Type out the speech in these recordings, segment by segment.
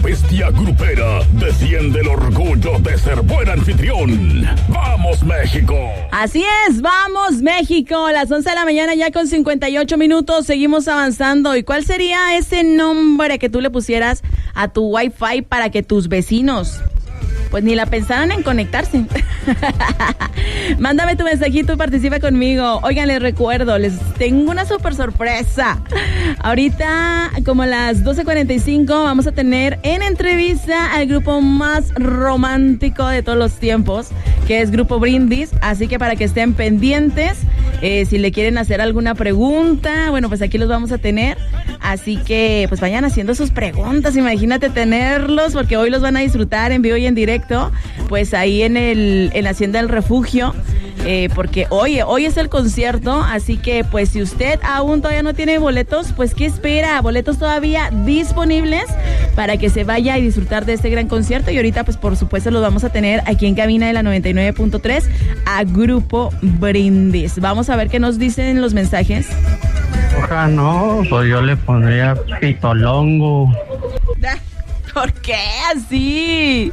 bestia grupera defiende el orgullo de ser buen anfitrión. ¡Vamos, México! Así es, vamos, México. Las 11 de la mañana ya con 58 minutos. Seguimos avanzando. ¿Y cuál sería ese nombre que tú le pusieras a tu Wi-Fi para que tus vecinos pues ni la pensaran en conectarse? Mándame tu mensajito y participa conmigo. Oigan, les recuerdo, les tengo una súper sorpresa. Ahorita, como a las 12:45, vamos a tener en entrevista al grupo más romántico de todos los tiempos, que es Grupo Brindis. Así que para que estén pendientes, si le quieren hacer alguna pregunta, bueno, pues aquí los vamos a tener. Así que pues vayan haciendo sus preguntas. Imagínate tenerlos, porque hoy los van a disfrutar en vivo y en directo, pues ahí en la Hacienda del Refugio, porque hoy es el concierto. Así que pues si usted aún todavía no tiene boletos, pues ¿qué espera? Boletos todavía disponibles para que se vaya y disfrutar de este gran concierto. Y ahorita pues por supuesto los vamos a tener aquí en cabina de la 99.3 a Grupo Brindis. Vamos a ver qué nos dicen los mensajes. Ojalá no, pues yo le pondría Pitolongo. ¿Por qué así?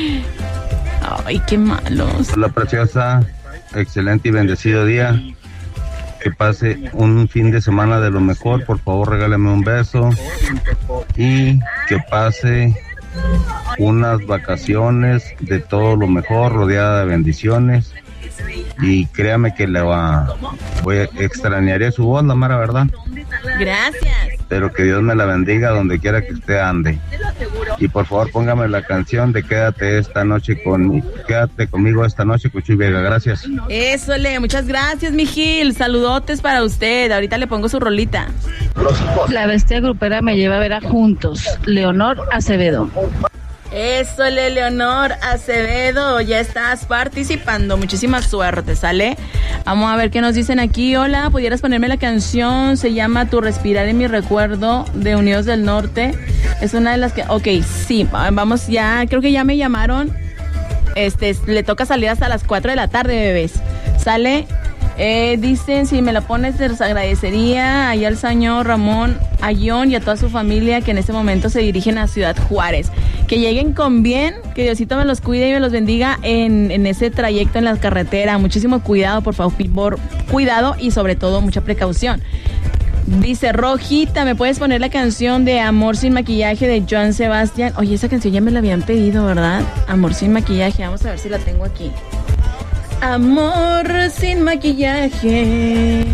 Ay, qué malos. Hola, preciosa, excelente y bendecido día. Que pase un fin de semana de lo mejor. Por favor, regálame un beso. Y que pase unas vacaciones de todo lo mejor, rodeada de bendiciones. Y créame que extrañaré su voz, la mera verdad. Gracias. Pero que Dios me la bendiga donde quiera que usted ande. Y por favor póngame la canción de Quédate conmigo esta noche con Chuy Vega. Gracias. Eso, muchas gracias, mi Gil. Saludotes para usted. Ahorita le pongo su rolita. La bestia grupera me lleva a ver a Juntos. Leonor Acevedo. Eso, Leonor Acevedo, ya estás participando. Muchísima suerte, ¿sale? Vamos a ver qué nos dicen aquí. Hola, ¿pudieras ponerme la canción? Se llama Tu respirar en mi recuerdo, de Unidos del Norte. Es una de las que... Ok, sí, vamos ya, creo que ya me llamaron. Le toca salir hasta las 4 de la tarde, bebés. ¿Sale? Dicen, si me la pones, les agradecería ahí al señor Ramón Ayón y a toda su familia que en este momento se dirigen a Ciudad Juárez. Que lleguen con bien, que Diosito me los cuide y me los bendiga en ese trayecto en la carretera. Muchísimo cuidado, por favor, cuidado y sobre todo mucha precaución. Dice Rojita, ¿me puedes poner la canción de Amor sin maquillaje de Joan Sebastián? Oye, esa canción ya me la habían pedido, ¿verdad? Amor sin maquillaje, vamos a ver si la tengo aquí. Amor sin maquillaje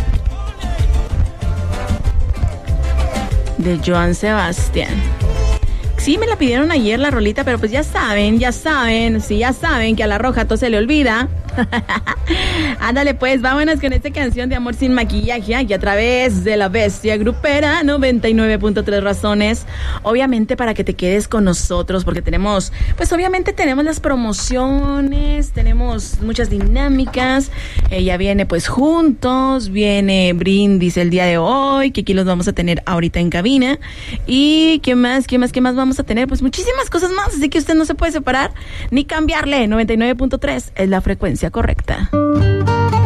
de Joan Sebastián. Sí, me la pidieron ayer la rolita, pero pues ya saben que a la roja todo se le olvida. Ándale pues, vámonos con esta canción de Amor sin maquillaje y a través de la bestia grupera 99.3 razones, obviamente para que te quedes con nosotros, porque tenemos las promociones, tenemos muchas dinámicas. Ya viene pues Juntos, viene Brindis el día de hoy, que aquí los vamos a tener ahorita en cabina. Y ¿qué más vamos a tener? Pues muchísimas cosas más, así que usted no se puede separar ni cambiarle. 99.3 es la frecuencia correcta.